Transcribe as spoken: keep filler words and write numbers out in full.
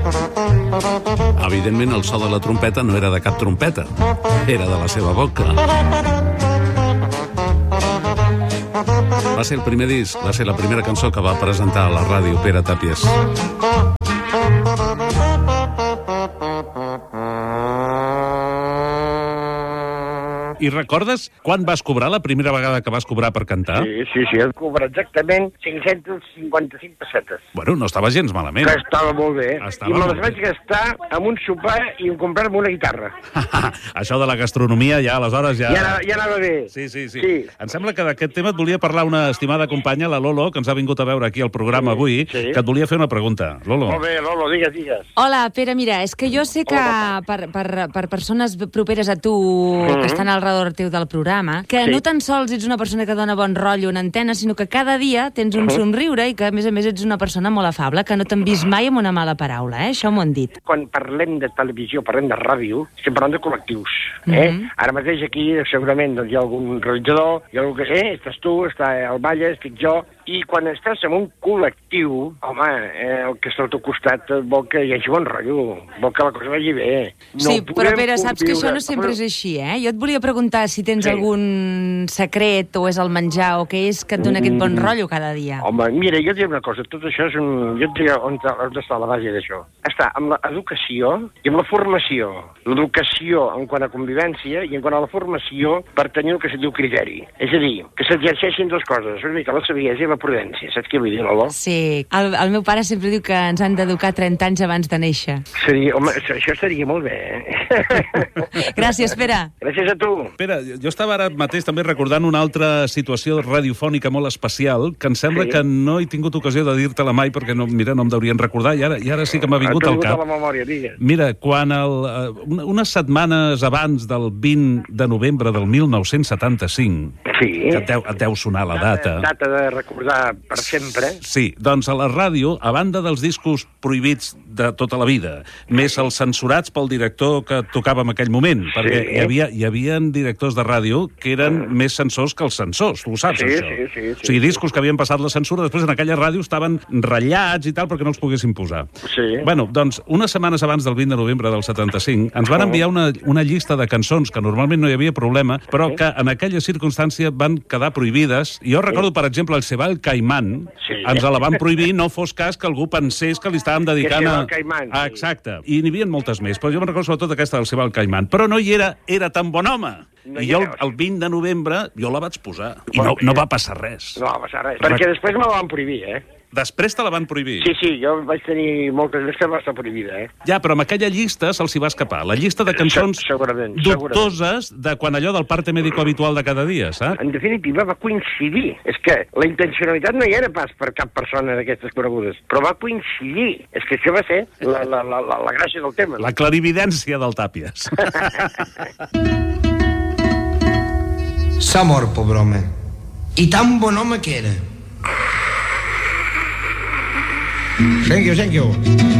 Evidentment, el so de la trompeta no era de cap trompeta, era de la seva boca. Va ser el primer disc, va ser la primera cançó que va presentar a la ràdio Pere Tàpies. I recordes quan vas cobrar la primera vegada que vas cobrar per cantar? Sí, sí, sí, vam cobrar exactament cinc-cents cinquanta-cinc pessetes. Bueno, no estava gens malament. Que estava molt bé. Estava I me molt les vaig gastar amb un sopar i en comprar-me una guitarra. Això de la gastronomia ja, aleshores, ja... Ja, ja anava bé. Sí, sí, sí, sí. Em sembla que d'aquest tema et volia parlar una estimada companya, la Lolo, que ens ha vingut a veure aquí al programa sí, avui, sí. que et volia fer una pregunta. Lolo. Molt bé, Lolo, digues, digues. Hola, Pere, mira, és que jo sé que per, per, per persones properes a tu, mm-hmm. que estan al redor teu del programa, que sí. no tan sols ets una persona que dona bon rotllo en antena, sinó que cada dia tens un uh-huh. somriure i que, a més a més, ets una persona molt afable, que no t'han vist mai amb una mala paraula, eh? Això m'ho han dit. Quan parlem de televisió, parlem de ràdio, estem parlant de col·lectius, eh? Uh-huh. Ara mateix aquí, segurament, doncs, hi ha algun realitzador, hi ha algú que... Eh, estàs tu, està el Balla, estic jo... I quan estàs en un col·lectiu, home, eh, el que està al teu costat vol que hi hagi bon rotllo, vol que la cosa vagi bé. No sí, però Pere, saps que això no sempre és així, eh? Jo et volia preguntar si tens sí. algun secret, o és el menjar, o què és que et dona mm. aquest bon rotllo cada dia. Home, mira, jo et diré una cosa, tot això és un... Jo et diré on, on està la base d'això. Està amb l'educació i amb la formació. L'educació en quant a convivència i en quant a la formació per tenir el que se diu criteri. És a dir, que s'exerceixin dues coses, una mica la saviesa i la prudència. Saps què vull dir, Lolo? Sí. El, el meu pare sempre diu que ens han d'educar trenta anys abans de néixer. Seria, home, això estaria molt bé, eh? Gràcies, Pere. Gràcies a tu. Pere, jo estava ara mateix també recordant una altra situació radiofònica molt especial, que em sembla sí. que no he tingut ocasió de dir-te-la mai, perquè no, mira, no em deurien recordar, i ara, i ara sí que m'ha vingut al cap. La memòria, digues. Mira, quan el, uh, unes setmanes abans del vint de novembre del mil nou-cents setanta-cinc, sí. que et deu, et deu sonar la data... Data de recordar per sempre. Sí, doncs a la ràdio, a banda dels discos prohibits de tota la vida, més els censurats pel director que tocava en aquell moment, sí. perquè hi havia, hi havia directors de ràdio que eren mm. més censors que els censors, tu ho saps, sí, això? Sí, sí, sí. O sigui, discos sí. que havien passat la censura, després en aquella ràdio estaven ratllats i tal perquè no els poguessin posar. Sí. Bueno, doncs, unes setmanes abans del vint de novembre del setanta-cinc, ens van enviar una, una llista de cançons que normalment no hi havia problema, però sí. que en aquella circumstància van quedar prohibides. I jo recordo, per exemple, el Sebal Caimán, sí. ens la van prohibir, no fos cas que algú pensés que li estàvem dedicant a... Caimán, ah, exacte. I n'hi havia moltes més, però jo me'n recordo sobretot aquesta del Sebal Caimán. Però no hi era, era tan bon home. No I jo, el, el vint de novembre, jo la vaig posar. I no, no va passar res. No va passar res, perquè després me la van prohibir, eh? Després te la van prohibir? Sí, sí, jo vaig tenir moltes més que va estar prohibida, eh? Ja, però amb aquella llista se'ls hi va escapar. La llista de cançons segurament, dubtoses segurament. De quan allò del parte médico habitual de cada dia, saps? En definitiva, va coincidir. És que la intencionalitat no hi era pas per cap persona d'aquestes conegudes, però va coincidir. És que això va ser la, la, la, la, la gràcia del tema. La clarividència del Tàpies. S'ha mort, pobre home. I tan bon home que era. Thank you, thank you.